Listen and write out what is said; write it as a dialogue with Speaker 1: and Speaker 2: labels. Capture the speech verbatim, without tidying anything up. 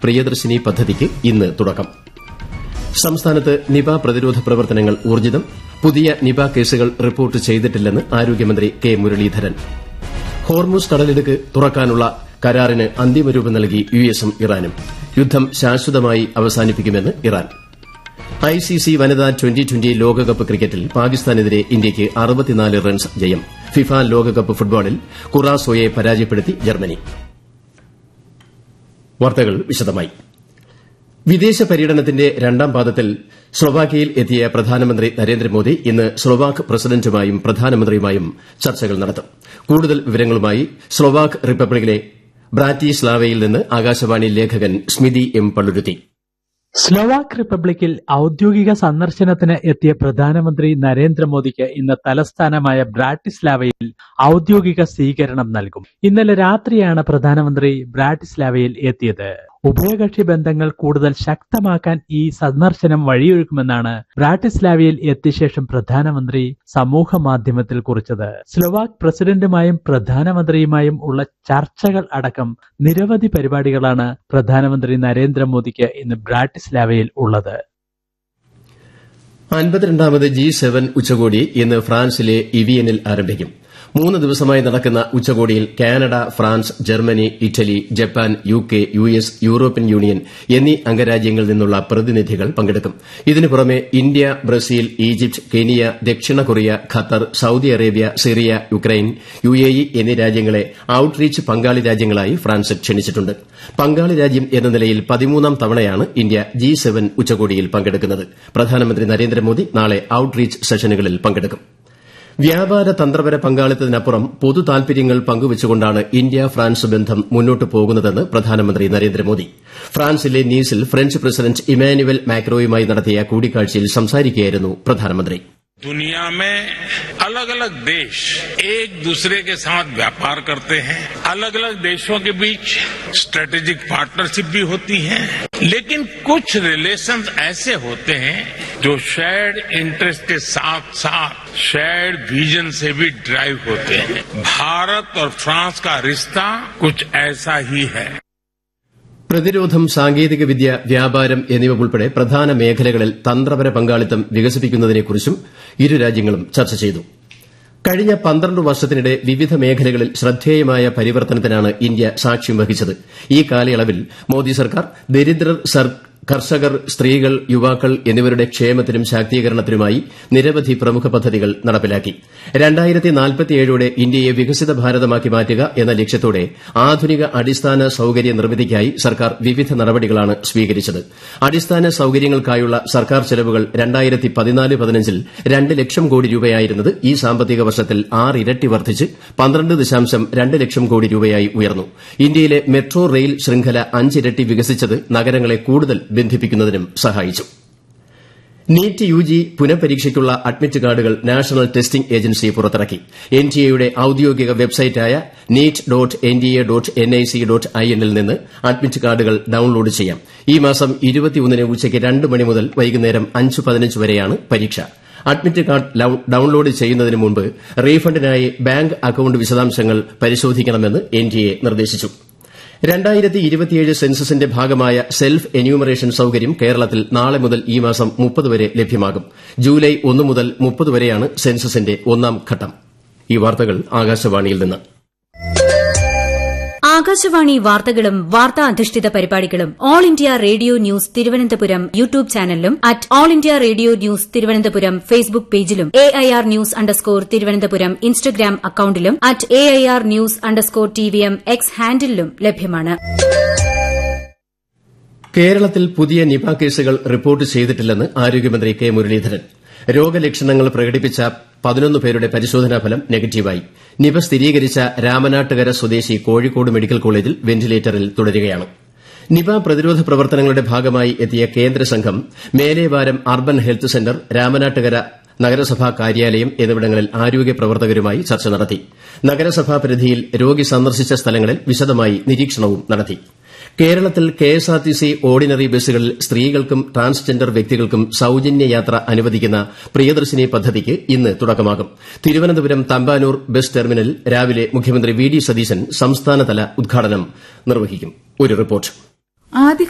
Speaker 1: പ്രിയദർശിനി പദ്ധതിക്ക് ഇന്ന് തുടക്കം. സംസ്ഥാനത്ത് നിപ പ്രതിരോധ പ്രവർത്തനങ്ങൾ ഊർജ്ജിതം. പുതിയ നിപ കേസുകൾ റിപ്പോർട്ട് ചെയ്തിട്ടില്ലെന്ന് ആരോഗ്യമന്ത്രി കെ മുരളീധരൻ. ഹോർമുസ് കടലിടുക്ക് തുറക്കാനുള്ള കരാറിന് അന്തിമരൂപം നൽകി യുഎസും ഇറാനും. യുദ്ധം ശാശ്വതമായി അവസാനിപ്പിക്കുമെന്ന് ഇറാൻ. ഐസിസി വനിതാ ട്വന്റി ട്വന്റി ലോകകപ്പ് ക്രിക്കറ്റിൽ പാകിസ്ഥാനെതിരെ ഇന്ത്യയ്ക്ക് അറുപത്തിനാല് റൺസ് ജയം. ഫിഫ ലോകകപ്പ് ഫുട്ബോളിൽ കുറാസോയെ പരാജയപ്പെടുത്തി ജർമ്മനി. വാർത്തകൾ വിശദമായി. വിദേശ പര്യടനത്തിന്റെ രണ്ടാം പാദത്തിൽ സ്ലൊവാക്യയിൽ എത്തിയ പ്രധാനമന്ത്രി നരേന്ദ്രമോദി ഇന്ന് സ്ലൊവാക്ക് പ്രസിഡന്റുമായും പ്രധാനമന്ത്രിയുമായും ചർച്ചകൾ നടത്തും. കൂടുതൽ വിവരങ്ങളുമായി സ്ലൊവാക്ക് റിപ്പബ്ലിക്കിലെ ബ്രാറ്റിസ്ലാവയിൽ നിന്ന് ആകാശവാണി ലേഖകൻ സ്മിതി എം പള്ളുരുത്തി.
Speaker 2: സ്ലൊവാക്ക് റിപ്പബ്ലിക്കിൽ ഔദ്യോഗിക സന്ദർശനത്തിന് എത്തിയ പ്രധാനമന്ത്രി നരേന്ദ്രമോദിക്ക് ഇന്ന് തലസ്ഥാനമായ ബ്രാറ്റിസ്ലാവയിൽ ഔദ്യോഗിക സ്വീകരണം നൽകും. ഇന്നലെ രാത്രിയാണ് പ്രധാനമന്ത്രി ബ്രാറ്റിസ്ലാവയിൽ എത്തിയത്. ഉഭയകക്ഷി ബന്ധങ്ങൾ കൂടുതൽ ശക്തമാക്കാൻ ഈ സന്ദർശനം വഴിയൊരുക്കുമെന്നാണ് ബ്രാറ്റിസ്ലാവയിൽ എത്തിയ ശേഷം പ്രധാനമന്ത്രി സമൂഹ മാധ്യമത്തിൽ കുറിച്ചത്. സ്ലൊവാക്ക് പ്രസിഡന്റുമായും പ്രധാനമന്ത്രിയുമായും ഉള്ള ചർച്ചകൾ അടക്കം നിരവധി പരിപാടികളാണ് പ്രധാനമന്ത്രി നരേന്ദ്രമോദിക്ക് ഇന്ന് ബ്രാറ്റിസ്ലാവയിൽ ഉള്ളത്.
Speaker 1: അൻപത്തിരണ്ടാമത് ജി സെവൻ ഉച്ചകോടി ഇന്ന് ഫ്രാൻസിലെ ഇവിയനിൽ ആരംഭിക്കും. മൂന്ന് ദിവസമായി നടക്കുന്ന ഉച്ചകോടിയിൽ Canada, France, Germany, Italy, Japan, UK, US, European union എന്നീ അംഗരാജ്യങ്ങളിൽ നിന്നുള്ള പ്രതിനിധികൾ പങ്കെടുക്കും. ഇതിനു പുറമെ ഇന്ത്യ, ബ്രസീൽ, ഈജിപ്ത്, കെനിയ, ദക്ഷിണ Korea, Qatar, Saudi Arabia, Syria, Ukraine, UAE എന്നീ രാജ്യങ്ങളെ ഔട്ട്റീച്ച് പങ്കാളി രാജ്യങ്ങളായി ഫ്രാൻസ് ക്ഷണിച്ചിട്ടുണ്ട്. പങ്കാളി രാജ്യം എന്ന നിലയിൽ പതിമൂന്നാം തവണയാണ് ഇന്ത്യ ജി സെവൻ ഉച്ചകോടിയിൽ പങ്കെടുക്കുന്നത്. പ്രധാനമന്ത്രി നരേന്ദ്രമോദി നാളെ ഔട്ട്റീച്ച് സെഷനുകളിൽ പങ്കെടുക്കും. വ്യാപാര തന്ത്രപര പങ്കാളിത്തത്തിനപ്പുറം പൊതു താൽപര്യങ്ങൾ പങ്കുവച്ചുകൊണ്ടാണ് ഇന്ത്യ ഫ്രാൻസ് ബന്ധം മുന്നോട്ട് പോകുന്നതെന്ന് പ്രധാനമന്ത്രി നരേന്ദ്രമോദി. ഫ്രാൻസിലെ നീസിൽ ഫ്രഞ്ച് പ്രസിഡന്റ് ഇമാനുവൽ മാക്രോയുമായി നടത്തിയ കൂടിക്കാഴ്ചയിൽ സംസാരിക്കുകയായിരുന്നു പ്രധാനമന്ത്രി.
Speaker 3: दुनिया में अलग अलग देश एक दूसरे के साथ व्यापार करते हैं. अलग अलग देशों के बीच स्ट्रेटेजिक पार्टनरशिप भी होती है, लेकिन कुछ रिलेशंस ऐसे होते हैं जो शेयर्ड इंटरेस्ट के साथ साथ शेयर्ड विजन से भी ड्राइव होते हैं. भारत और फ्रांस का रिश्ता कुछ ऐसा ही है.
Speaker 1: പ്രതിരോധം, സാങ്കേതികവിദ്യ, വ്യാപാരം എന്നിവ ഉൾപ്പെടെ പ്രധാന മേഖലകളിൽ തന്ത്രപര പങ്കാളിത്തം വികസിപ്പിക്കുന്നതിനെക്കുറിച്ചും ഇരു രാജ്യങ്ങളും ചർച്ച ചെയ്തു. കഴിഞ്ഞ പന്ത്രണ്ട് വർഷത്തിനിടെ വിവിധ മേഖലകളിൽ ശ്രദ്ധേയമായ പരിവർത്തനത്തിനാണ് ഇന്ത്യ സാക്ഷ്യം വഹിച്ചത്. ഈ കാലയളവിൽ മോദി സർക്കാർ ദരിദ്രർ, കർഷകർ, സ്ത്രീകൾ, യുവാക്കൾ എന്നിവരുടെ ക്ഷേമത്തിനും ശാക്തീകരണത്തിനുമായി നിരവധി പ്രമുഖ പദ്ധതികൾ നടപ്പിലാക്കി. രണ്ടായിരത്തി നാൽപ്പത്തിയേഴോടെ ഇന്ത്യയെ വികസിത ഭാരതമാക്കി മാറ്റുക എന്ന ലക്ഷ്യത്തോടെ ആധുനിക അടിസ്ഥാന സൌകര്യ നിർമ്മിതിക്കായി സർക്കാർ വിവിധ നടപടികളാണ് സ്വീകരിച്ചത്. അടിസ്ഥാന സൌകര്യങ്ങൾക്കായുള്ള സർക്കാർ ചെലവുകൾ രണ്ടായിരത്തി പതിനാല് പതിനഞ്ചിൽ രണ്ട് ലക്ഷം കോടി രൂപയായിരുന്നത് ഈ സാമ്പത്തിക വർഷത്തിൽ ആറിരട്ടി വർദ്ധിച്ച് പന്ത്രണ്ട് ദശാംശം രണ്ട് ലക്ഷം കോടി രൂപയായി ഉയർന്നു. ഇന്ത്യയിലെ മെട്രോ റെയിൽ ശൃംഖല അഞ്ചിരട്ടി വികസിച്ചത് നഗരങ്ങളെ കൂടുതൽ ബന്ധിപ്പിക്കുന്നതിനും സഹായിച്ചു. നീറ്റ് യുജി പുനഃപരീക്ഷയ്ക്കുള്ള അഡ്മിറ്റ് കാർഡുകൾ നാഷണൽ ടെസ്റ്റിംഗ് ഏജൻസി പുറത്തിറക്കി. എൻടിഎയുടെ ഔദ്യോഗിക വെബ്സൈറ്റായ NEET dot NDA dot NIC dot IN ൽ നിന്ന് അഡ്മിറ്റ് കാർഡുകൾ ഡൌൺലോഡ് ചെയ്യാം. ഈ മാസം ഇരുപത്തിയൊന്നിന് ഉച്ചയ്ക്ക് രണ്ട് മണി മുതൽ വൈകുന്നേരം അഞ്ച് പതിനഞ്ച് വരെയാണ് പരീക്ഷ. അഡ്മിറ്റ് കാർഡ് ഡൌൺലോഡ് ചെയ്യുന്നതിന് മുമ്പ് റീഫണ്ടിനായി ബാങ്ക് അക്കൌണ്ട് വിശദാംശങ്ങൾ പരിശോധിക്കണമെന്ന് എൻടിഎ നിർദ്ദേശിച്ചു. രണ്ടായിരത്തി ഇരുപത്തിയേഴ് സെൻസസിന്റെ ഭാഗമായ സെൽഫ് എന്യൂമറേഷൻ സൌകര്യം കേരളത്തിൽ നാളെ മുതൽ ഈ മാസം മുപ്പത് വരെ ലഭ്യമാകും. ജൂലൈ ഒന്ന് മുതൽ മുപ്പത് വരെയാണ് സെൻസസിന്റെ ഒന്നാം ഘട്ടം. ഈ വാർത്തകൾ ആകാശവാണിയിൽ നിന്ന്.
Speaker 4: ആകാശവാണി വാർത്തകളും വാർത്താ അധിഷ്ഠിത പരിപാടികളും all India radio news Thiruvananthapuram YouTube ചാനലിലും at all India radio news Thiruvananthapuram Facebook പേജിലും A I R news underscore Thiruvananthapuram Instagram അക്കൌണ്ടിലും at A I R news underscore T V M X ഹാൻഡിലും ലഭ്യമാണ്.
Speaker 1: കേരളത്തിൽ പുതിയ നിപ കേസുകൾ റിപ്പോർട്ട് ചെയ്തിട്ടില്ലെന്ന് ആരോഗ്യമന്ത്രി കെ മുരളീധരൻ. രോഗലക്ഷണങ്ങൾ പ്രകടിപ്പിച്ച പതിനൊന്ന് പേരുടെ പരിശോധനാ ഫലം നെഗറ്റീവായി. നിപ സ്ഥിരീകരിച്ച രാമനാട്ടുകര സ്വദേശി കോഴിക്കോട് മെഡിക്കൽ കോളേജിൽ വെന്റിലേറ്ററിൽ തുടരുകയാണ്. നിപ പ്രതിരോധ പ്രവർത്തനങ്ങളുടെ ഭാഗമായി എത്തിയ കേന്ദ്ര സംഘം Melevaram urban health centre, Ramanattukara നഗരസഭാ കാര്യാലയം എന്നിവിടങ്ങളിൽ ആരോഗ്യ പ്രവർത്തകരുമായി ചർച്ച നടത്തി. നഗരസഭാ പരിധിയിൽ രോഗി സന്ദർശിച്ച സ്ഥലങ്ങളിൽ വിശദമായി നിരീക്ഷണവും നടത്തി. കേരളത്തിൽ കെഎസ്ആർടിസി ഓർഡിനറി ബസ്സുകളിൽ സ്ത്രീകൾക്കും ട്രാൻസ്ജെൻഡർ വ്യക്തികൾക്കും സൌജന്യ യാത്ര അനുവദിക്കുന്ന പ്രിയദർശിനി പദ്ധതിക്ക് ഇന്ന് തുടക്കമാകും. തിരുവനന്തപുരം തമ്പാനൂർ ബസ് ടെർമിനലിൽ രാവിലെ മുഖ്യമന്ത്രി വി ഡി സതീശൻ സംസ്ഥാനതല ഉദ്ഘാടനം നിർവഹിക്കും. ഒരു റിപ്പോർട്ട്.